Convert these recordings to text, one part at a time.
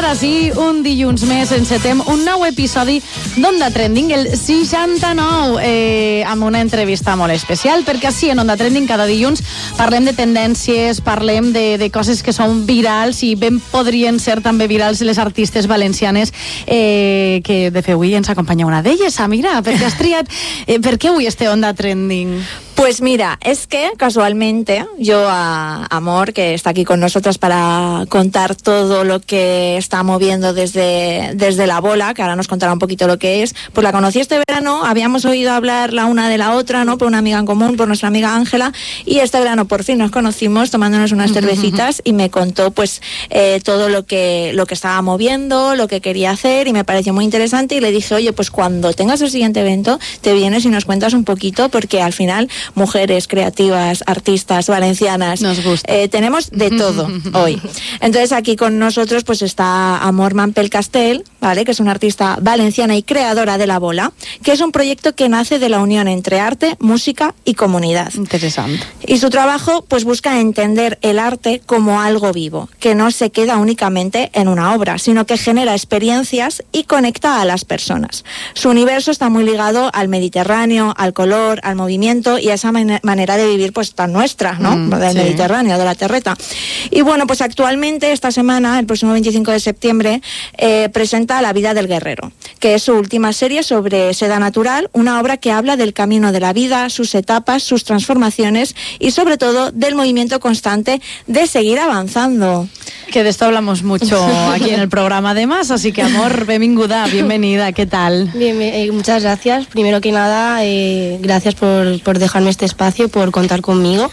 ara sí, un dilluns més encetem un nou episodi d'Onda Trending, el 69, amb una entrevista molt especial, perquè així en Onda Trending cada dilluns parlem de tendències, parlem de coses que són virals i ben podrien ser també virals les artistes valencianes, que de fet avui ens acompanya una d'elles. Samira, per què has triat? Per què avui este Onda Trending? Pues mira, es que casualmente yo a Amor, que está aquí con nosotras para contar todo lo que está moviendo desde La Bola, que ahora nos contará un poquito lo que es, pues la conocí este verano, habíamos oído hablar la una de la otra, ¿no? Por una amiga en común, por nuestra amiga Ángela, y este verano por fin nos conocimos tomándonos unas cervecitas y me contó pues todo lo que estaba moviendo, lo que quería hacer, y me pareció muy interesante, y le dije, oye, pues cuando tengas el siguiente evento te vienes y nos cuentas un poquito, porque al final mujeres creativas, artistas, valencianas, nos gusta. Tenemos de todo hoy. Entonces aquí con nosotros pues está Amor Mampel-Castell, ¿vale? Que es una artista valenciana y creadora de La Bola, que es un proyecto que nace de la unión entre arte, música y comunidad. Interesante. Y su trabajo pues busca entender el arte como algo vivo, que no se queda únicamente en una obra, sino que genera experiencias y conecta a las personas. Su universo está muy ligado al Mediterráneo, al color, al movimiento y a esa manera de vivir pues tan nuestra, ¿no? Del Mediterráneo, de la terreta. Y bueno, pues actualmente esta semana, el próximo 25 de septiembre, presenta La vida del guerrero, que es su última serie sobre seda natural, una obra que habla del camino de la vida, sus etapas, sus transformaciones y sobre todo del movimiento constante de seguir avanzando. Que de esto hablamos mucho aquí en el programa además, así que Amor, bienvenida, ¿qué tal? Bien, muchas gracias. Primero que nada, gracias por dejarme este espacio, por contar conmigo,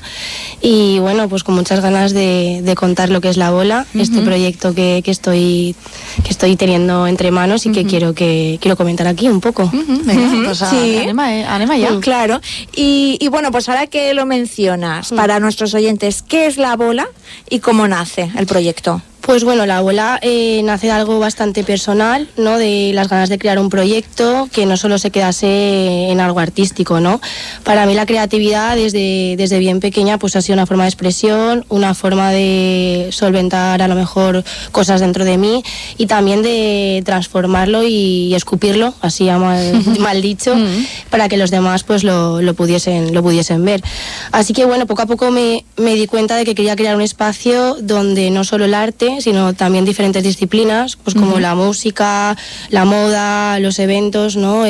y bueno, pues con muchas ganas de contar lo que es La Bola, este proyecto que estoy teniendo entre manos y que quiero comentar aquí un poco. Venga, pues anima ya. Claro, y bueno, pues ahora que lo mencionas, para nuestros oyentes, ¿qué es La Bola y cómo nace el proyecto? Pues bueno, La Bola nace de algo bastante personal, ¿no? De las ganas de crear un proyecto que no solo se quedase en algo artístico, ¿no? Para mí la creatividad desde bien pequeña pues ha sido una forma de expresión, una forma de solventar a lo mejor cosas dentro de mí y también de transformarlo y escupirlo, así mal dicho, para que los demás pues lo pudiesen ver. Así que bueno, poco a poco me di cuenta de que quería crear un espacio donde no solo el arte, sino también diferentes disciplinas, pues como la música, la moda, los eventos, ¿no?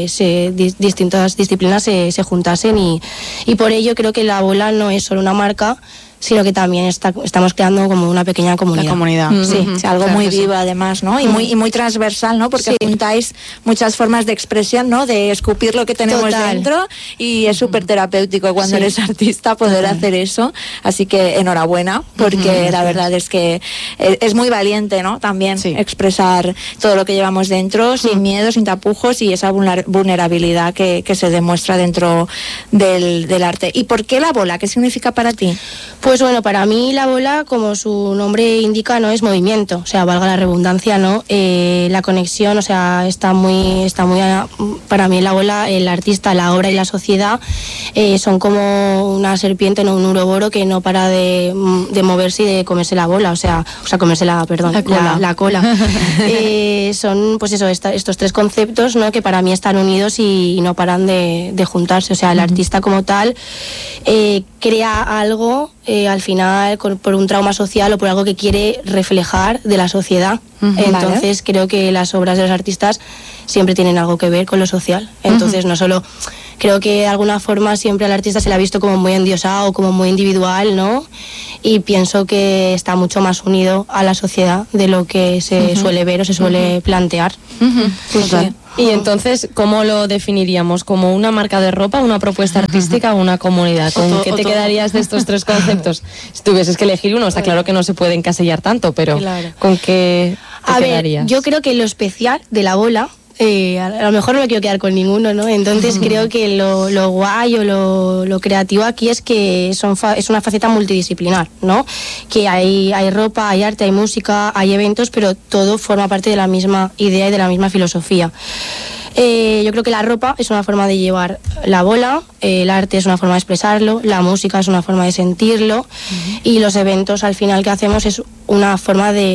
Distintas disciplinas se juntasen y por ello creo que La Bola no es solo una marca, sino que también estamos creando como una pequeña comunidad. La comunidad. Sí, algo claro, muy vivo además, ¿no? Y muy transversal, ¿no? Porque juntáis muchas formas de expresión, ¿no? De escupir lo que tenemos dentro, y es súper terapéutico cuando eres artista poder hacer eso. Así que enhorabuena, porque la verdad es que es muy valiente, ¿no? También expresar todo lo que llevamos dentro, sin miedo, sin tapujos, y esa vulnerabilidad que se demuestra dentro del arte. ¿Y por qué La Bola? ¿Qué significa para ti? Pues bueno, para mí La Bola, como su nombre indica, no es movimiento, o sea, valga la redundancia, ¿no? La conexión, o sea, está muy para mí La Bola, el artista, la obra y la sociedad son como una serpiente, no un uroboro que no para de moverse y de comerse la bola, o sea comerse la cola. Son pues eso, estos tres conceptos, ¿no? Que para mí están unidos y no paran de juntarse, o sea, el artista como tal crea algo al final por un trauma social o por algo que quiere reflejar de la sociedad. Entonces creo que las obras de los artistas siempre tienen algo que ver con lo social. Entonces no solo, creo que de alguna forma siempre al artista se le ha visto como muy endiosado, como muy individual, ¿no? Y pienso que está mucho más unido a la sociedad de lo que se suele ver o se suele plantear. Y entonces, ¿cómo lo definiríamos? ¿Como una marca de ropa, una propuesta artística o una comunidad? ¿Con qué te quedarías de estos tres conceptos? Si tuvieses que elegir uno, está claro que no se puede encasillar tanto, pero ¿con qué te quedarías? Yo creo que lo especial de La Bola, a lo mejor no me quiero quedar con ninguno, ¿no? Entonces creo que lo guay o lo creativo aquí es que es una faceta multidisciplinar, ¿no? Que hay ropa, hay arte, hay música, hay eventos, pero todo forma parte de la misma idea y de la misma filosofía. Yo creo que la ropa es una forma de llevar La Bola, el arte es una forma de expresarlo, la música es una forma de sentirlo, y los eventos al final que hacemos es una forma de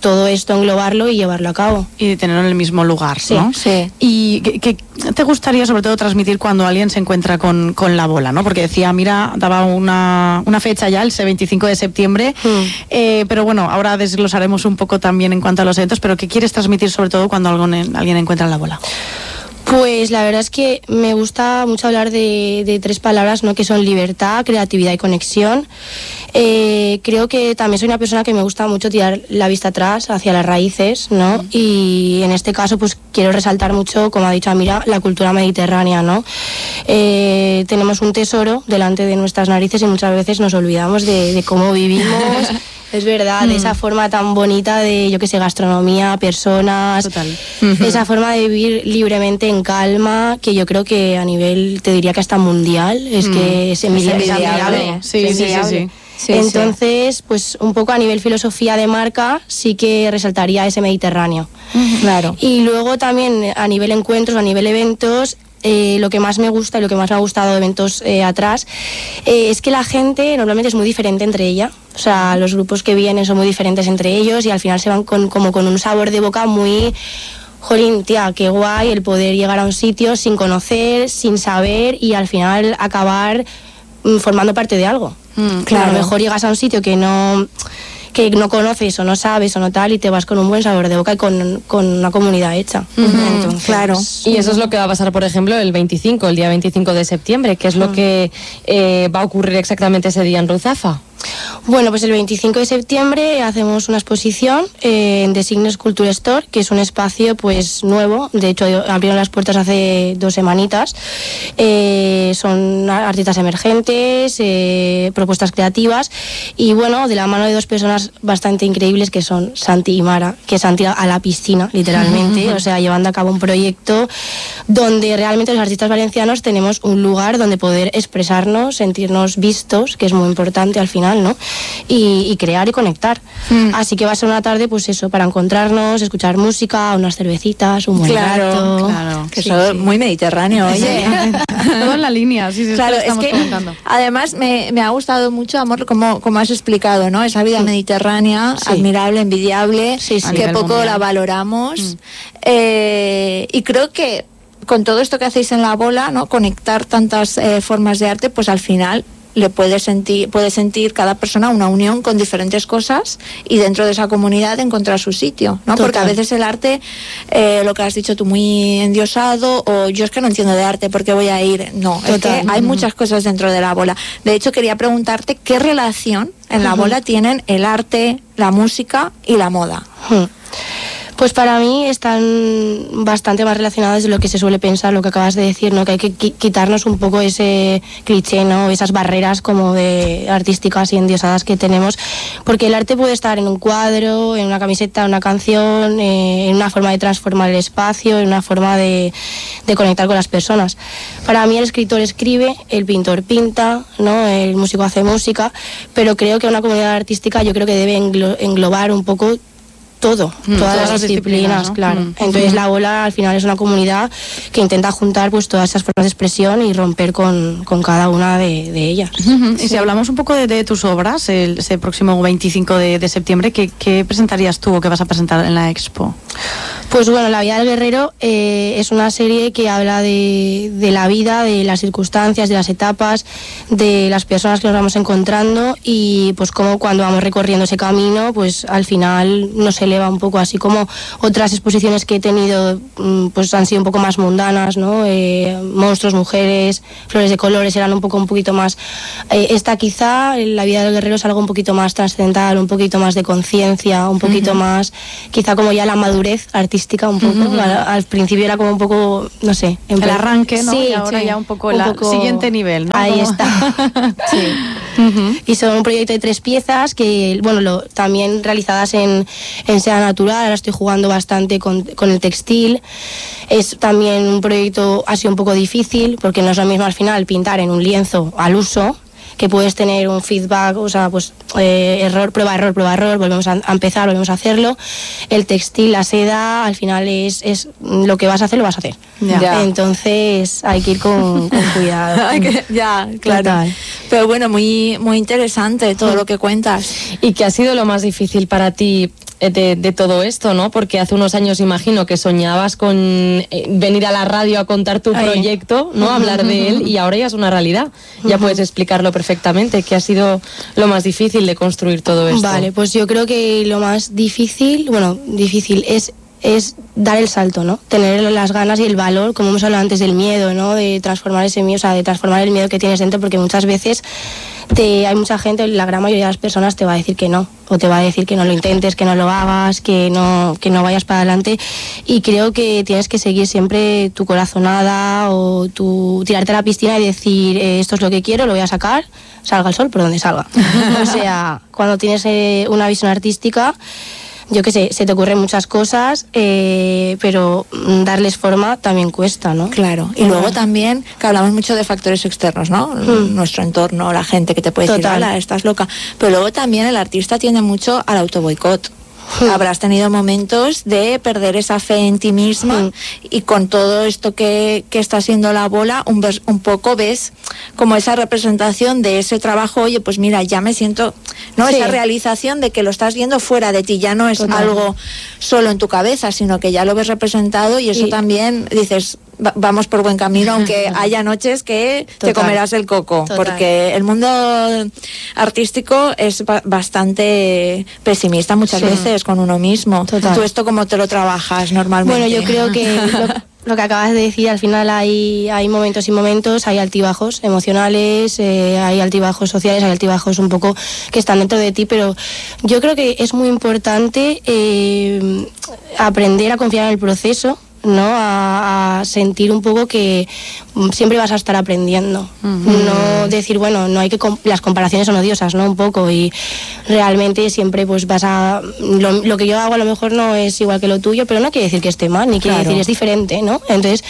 todo esto englobarlo y llevarlo a cabo. Y tenerlo en el mismo lugar, Sí, ¿no? sí. ¿Y qué te gustaría sobre todo transmitir cuando alguien se encuentra con la bola, ¿no? Porque decía, mira, daba una fecha ya, el 25 de septiembre, pero bueno, ahora desglosaremos un poco también en cuanto a los eventos, pero ¿qué quieres transmitir sobre todo cuando alguien encuentra la bola? Pues la verdad es que me gusta mucho hablar de 3 palabras, ¿no? Que son libertad, creatividad y conexión. Creo que también soy una persona que me gusta mucho tirar la vista atrás, hacia las raíces, ¿no? Y en este caso pues quiero resaltar mucho, como ha dicho Amira, la cultura mediterránea, ¿no? Tenemos un tesoro delante de nuestras narices y muchas veces nos olvidamos de cómo vivimos. Es verdad, de esa forma tan bonita de, yo que sé, gastronomía, personas. Total. Esa forma de vivir libremente en calma, que yo creo que a nivel, te diría que hasta mundial, es que es envidiable. Sí. Entonces, pues un poco a nivel filosofía de marca, sí que resaltaría ese Mediterráneo. Claro. Y luego también a nivel encuentros, a nivel eventos, lo que más me gusta y lo que más me ha gustado de eventos atrás es que la gente normalmente es muy diferente entre ella. O sea, los grupos que vienen son muy diferentes entre ellos y al final se van como con un sabor de boca muy... Jolín, tía, qué guay el poder llegar a un sitio sin conocer, sin saber y al final acabar formando parte de algo. Claro. A lo mejor llegas a un sitio que no conoces o no sabes o no tal y te vas con un buen sabor de boca y con una comunidad hecha. Entonces, claro. Y eso es lo que va a pasar, por ejemplo, el día 25 de septiembre, que es lo que va a ocurrir exactamente ese día en Ruzafa. Bueno, pues el 25 de septiembre hacemos una exposición en The Signes Culture Store, que es un espacio pues nuevo. De hecho, abrieron las puertas hace 2 semanitas. Son artistas emergentes, propuestas creativas y bueno, de la mano de 2 personas bastante increíbles que son Santi y Mara, que Santi a la piscina, literalmente, o sea, llevando a cabo un proyecto donde realmente los artistas valencianos tenemos un lugar donde poder expresarnos, sentirnos vistos, que es muy importante al final, ¿no? Y crear y conectar. Así que va a ser una tarde, pues eso, para encontrarnos, escuchar música, unas cervecitas, un buen rato. Claro. Que eso es muy mediterráneo, oye. Todo en la línea, sí, Claro, es que comentando. Además me ha gustado mucho, amor, como has explicado, ¿no? Esa vida mediterránea, admirable, envidiable, que poco mundial la valoramos. Y creo que con todo esto que hacéis en la bola, ¿no? Conectar tantas formas de arte, pues al final puede sentir cada persona una unión con diferentes cosas y dentro de esa comunidad encontrar su sitio, ¿no? Porque a veces el arte, lo que has dicho tú, muy endiosado, o yo es que no entiendo de arte, ¿por qué voy a ir? No, es que hay muchas cosas dentro de la bola. De hecho, quería preguntarte qué relación en la bola tienen el arte, la música y la moda. Pues para mí están bastante más relacionadas de lo que se suele pensar, lo que acabas de decir, ¿no? Que hay que quitarnos un poco ese cliché, ¿no? Esas barreras como de artísticas y endiosadas que tenemos, porque el arte puede estar en un cuadro, en una camiseta, en una canción, en una forma de transformar el espacio, en una forma de conectar con las personas. Para mí el escritor escribe, el pintor pinta, ¿no? El músico hace música, pero creo que una comunidad artística yo creo que debe englobar un poco todas las disciplinas, ¿no? Claro. Entonces la bola al final es una comunidad que intenta juntar pues todas esas formas de expresión y romper con cada una de ellas. Y si hablamos un poco de tus obras, ese próximo 25 de septiembre, ¿qué presentarías tú o qué vas a presentar en la expo? Pues bueno, La vida del guerrero es una serie que habla de la vida, de las circunstancias, de las etapas, de las personas que nos vamos encontrando y pues cómo cuando vamos recorriendo ese camino, pues al final nos eleva un poco, así como otras exposiciones que he tenido pues han sido un poco más mundanas, ¿no? Monstruos, mujeres, flores de colores eran un poquito más. Esta quizá, La vida del guerrero, es algo un poquito más trascendental, un poquito más de conciencia, un poquito más, quizá como ya la madurez artística un poco. Al principio era como un poco, no sé, el arranque, ¿no? Sí, y ahora ya un poco el siguiente nivel, ¿no? Ahí está. Y son un proyecto de 3 piezas que, bueno, también realizadas en seda natural. Ahora estoy jugando bastante con el textil. Es también un proyecto así un poco difícil porque no es lo mismo al final pintar en un lienzo al uso, que puedes tener un feedback, o sea, pues prueba, error, volvemos a empezar, volvemos a hacerlo. El textil, la seda, al final es lo que vas a hacer, lo vas a hacer. Ya. Entonces hay que ir con cuidado. Ya, claro. Total. Pero bueno, muy, muy interesante todo lo que cuentas. ¿Y qué ha sido lo más difícil para ti de todo esto, ¿no? Porque hace unos años imagino que soñabas con venir a la radio a contar tu proyecto, ¿no? Hablar de él, y ahora ya es una realidad. Ya puedes explicarlo perfectamente. ¿Qué ha sido lo más difícil de construir todo esto? Vale, pues yo creo que lo más difícil es dar el salto, ¿no? Tener las ganas y el valor, como hemos hablado antes del miedo, ¿no? De transformar ese miedo, o sea, de transformar el miedo que tienes dentro, porque muchas veces hay mucha gente, la gran mayoría de las personas te va a decir que no, o te va a decir que no lo intentes, que no lo hagas, que no vayas para adelante, y creo que tienes que seguir siempre tu corazonada o tirarte a la piscina y decir, esto es lo que quiero, lo voy a sacar, salga el sol por donde salga. O sea, cuando tienes una visión artística, yo qué sé, se te ocurren muchas cosas, pero darles forma también cuesta, ¿no? Claro. Y luego también, que hablamos mucho de factores externos, ¿no? Nuestro entorno, la gente que te puede decir, "Hala, estás loca". Pero luego también el artista tiende mucho al autoboicot. Habrás tenido momentos de perder esa fe en ti misma, y con todo esto que está siendo la bola, un poco ves como esa representación de ese trabajo. Oye, pues mira, ya me siento, ¿no? Esa realización de que lo estás viendo fuera de ti, ya no es algo solo en tu cabeza, sino que ya lo ves representado, y eso también dices, vamos por buen camino, aunque haya noches que te comerás el coco, porque el mundo artístico es bastante pesimista muchas veces con uno mismo. ¿Tú esto cómo te lo trabajas normalmente? Bueno, yo creo que lo que acabas de decir, al final hay momentos y momentos, hay altibajos emocionales, hay altibajos sociales, hay altibajos un poco que están dentro de ti, pero yo creo que es muy importante aprender a confiar en el proceso, ¿no? A sentir un poco que siempre vas a estar aprendiendo. No decir, bueno, no hay que las comparaciones son odiosas, ¿no? Un poco, y realmente siempre pues vas a lo que yo hago a lo mejor no es igual que lo tuyo, pero no quiere decir que esté mal, ni quiere decir es diferente, ¿no? Entonces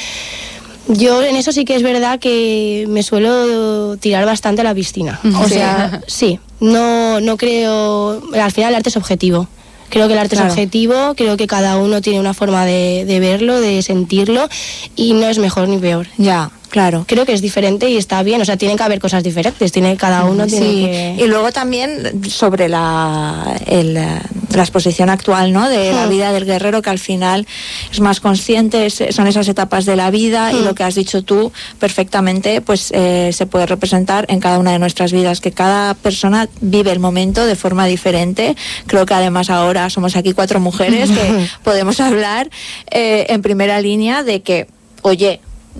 yo en eso sí que es verdad que me suelo tirar bastante a la piscina. O sea, sí, no creo, al final el arte es objetivo. Creo que el arte es objetivo, creo que cada uno tiene una forma de verlo, de sentirlo, y no es mejor ni peor. Ya, claro. Creo que es diferente y está bien, o sea, tienen que haber cosas diferentes, cada uno tiene que... Y luego también sobre la exposición actual, ¿no? De la vida del guerrero, que al final es más consciente, son esas etapas de la vida, y lo que has dicho tú perfectamente, pues se puede representar en cada una de nuestras vidas, que cada persona vive el momento de forma diferente. Creo que además ahora somos aquí 4 mujeres que podemos hablar en primera línea de que, oye,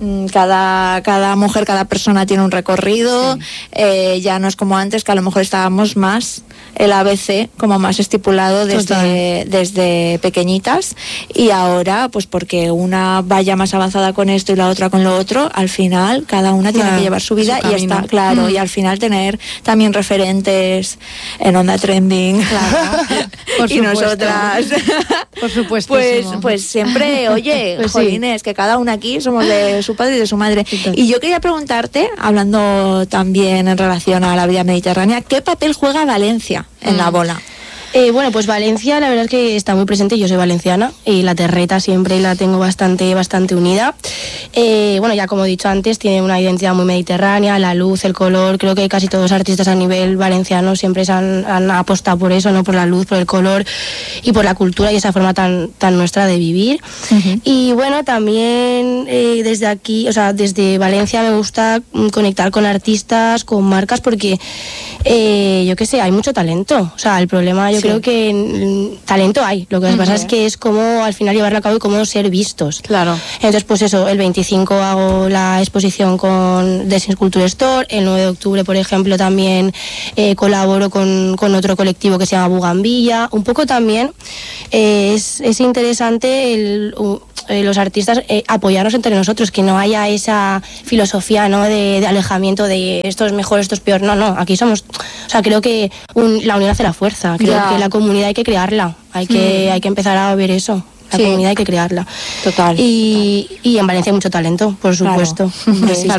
cada mujer, cada persona tiene un recorrido, ya no es como antes, que a lo mejor estábamos más el ABC como más estipulado desde pequeñitas, y ahora pues porque una vaya más avanzada con esto y la otra con lo otro, al final cada una tiene que llevar su vida y está claro, y al final tener también referentes en Onda Trending, y nosotras por supuesto pues siempre, oye, pues jolines, que cada una aquí somos de su padre y de su madre. Y yo quería preguntarte, hablando también en relación a la vida mediterránea, ¿qué papel juega Valencia en la bola? Bueno, pues Valencia la verdad es que está muy presente. Yo soy valenciana y la terreta siempre la tengo bastante unida. Bueno, ya como he dicho antes, tiene una identidad muy mediterránea, la luz, el color. Creo que casi todos los artistas a nivel valenciano siempre han apostado por eso, ¿no? Por la luz, por el color y por la cultura y esa forma tan nuestra de vivir. Y bueno, también desde aquí, o sea, desde Valencia me gusta conectar con artistas, con marcas, porque yo qué sé, hay mucho talento. O sea, el problema yo creo que talento hay. Lo que pasa es que es cómo al final llevarlo a cabo y cómo ser vistos. Claro. Entonces, pues eso, el 25 hago la exposición con Dessins Culture Store. El 9 de octubre, por ejemplo, también colaboro con otro colectivo que se llama Bugambilla. Un poco también es interesante los artistas apoyarnos entre nosotros, que no haya esa filosofía, ¿no? de alejamiento de esto es mejor, esto es peor. No, aquí somos... O sea, creo que la unión hace la fuerza. Creo que la comunidad hay que crearla. Hay que empezar a ver eso. La comunidad hay que crearla. Total. Y en Valencia hay mucho talento, por supuesto. Claro.